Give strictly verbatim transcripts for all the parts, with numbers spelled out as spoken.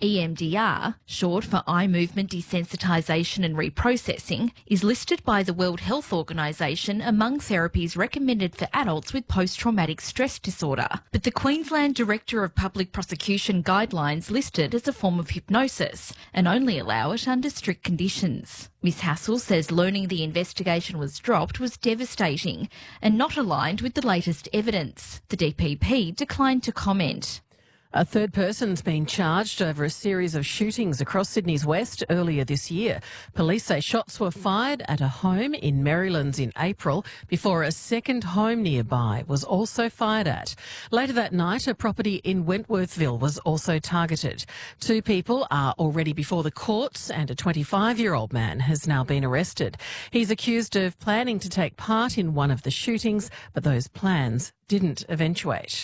E M D R, short for eye movement desensitisation and reprocessing, is listed by the World Health Organisation among therapies recommended for adults with post-traumatic stress disorder. But the Queensland Director of Public Prosecution guidelines list it as a form of hypnosis and only allow it under strict conditions. Miss Hassel says learning the investigation was dropped was devastating and not aligned with the latest evidence. The D P P declined to comment. A third person's been charged over a series of shootings across Sydney's west earlier this year. Police say shots were fired at a home in Marylands in April before a second home nearby was also fired at. Later that night, a property in Wentworthville was also targeted. Two people are already before the courts and a twenty-five-year-old man has now been arrested. He's accused of planning to take part in one of the shootings, but those plans didn't eventuate.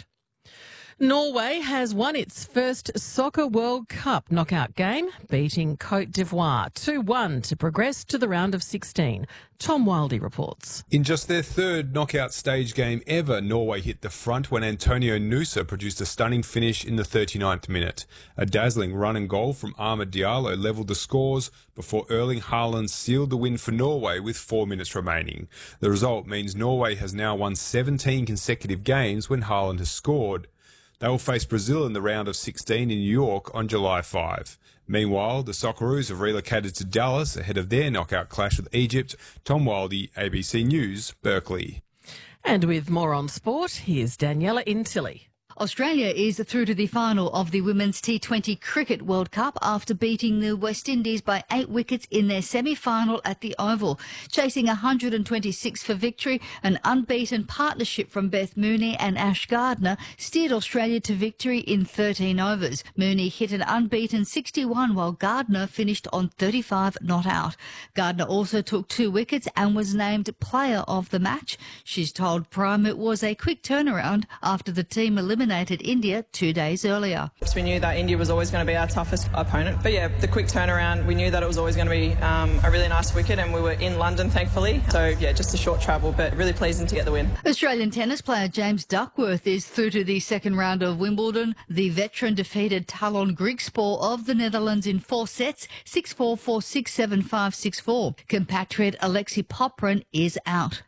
Norway has won its first Soccer World Cup knockout game, beating Côte d'Ivoire two one to progress to the round of sixteen. Tom Wildey reports. In just their third knockout stage game ever, Norway hit the front when Antonio Nusa produced a stunning finish in the thirty-ninth minute. A dazzling run and goal from Amad Diallo levelled the scores before Erling Haaland sealed the win for Norway with four minutes remaining. The result means Norway has now won seventeen consecutive games when Haaland has scored. They will face Brazil in the round of sixteen in New York on July fifth. Meanwhile, the Socceroos have relocated to Dallas ahead of their knockout clash with Egypt. Tom Wildey, A B C News, Berkeley. And with more on sport, here's Daniela Intilli. Australia is through to the final of the Women's T twenty Cricket World Cup after beating the West Indies by eight wickets in their semi-final at the Oval. Chasing one hundred twenty-six for victory, an unbeaten partnership from Beth Mooney and Ash Gardner steered Australia to victory in thirteen overs. Mooney hit an unbeaten sixty-one while Gardner finished on thirty-five not out. Gardner also took two wickets and was named player of the match. She's told Prime it was a quick turnaround after the team eliminated India two days earlier. We knew that India was always going to be our toughest opponent. But yeah, the quick turnaround, we knew that it was always going to be um, a really nice wicket, and we were in London, thankfully. So yeah, just a short travel, but really pleasing to get the win. Australian tennis player James Duckworth is through to the second round of Wimbledon. The veteran defeated Talon Griekspoor of the Netherlands in four sets, six four, four six, seven five, six four. Compatriot Alexei Popyrin is out.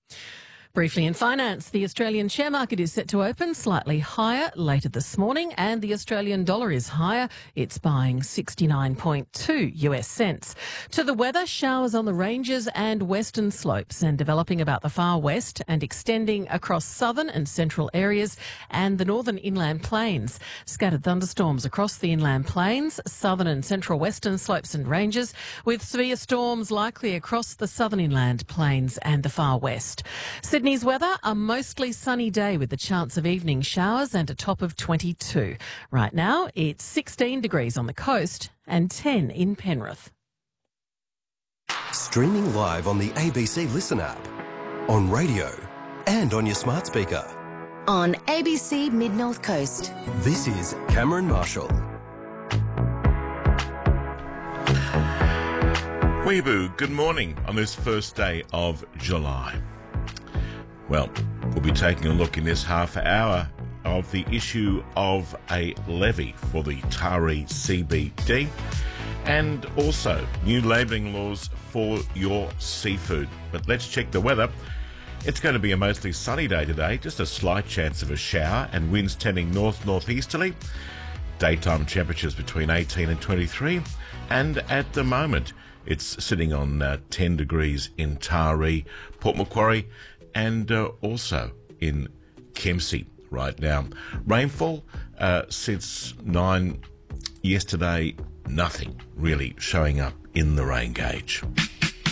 Briefly in finance, the Australian share market is set to open slightly higher later this morning, and the Australian dollar is higher. It's buying sixty-nine point two U S cents. To the weather, showers on the ranges and western slopes and developing about the far west and extending across southern and central areas and the northern inland plains. Scattered thunderstorms across the inland plains, southern and central western slopes and ranges, with severe storms likely across the southern inland plains and the far west. Sydney's weather, a mostly sunny day with the chance of evening showers and a top of twenty-two. Right now, it's sixteen degrees on the coast and ten in Penrith. Streaming live on the A B C Listen app, on radio and on your smart speaker. On A B C Mid-North Coast. This is Cameron Marshall. Weeboo, good morning on this first day of July. Well, we'll be taking a look in this half hour of the issue of a levy for the Taree C B D and also new labelling laws for your seafood. But let's check the weather. It's going to be a mostly sunny day today, just a slight chance of a shower and winds tending north-northeasterly. Daytime temperatures between eighteen and twenty-three, and at the moment it's sitting on uh, ten degrees in Taree, Port Macquarie, and uh, also in Kempsey right now. Rainfall uh, since nine yesterday, nothing really showing up in the rain gauge.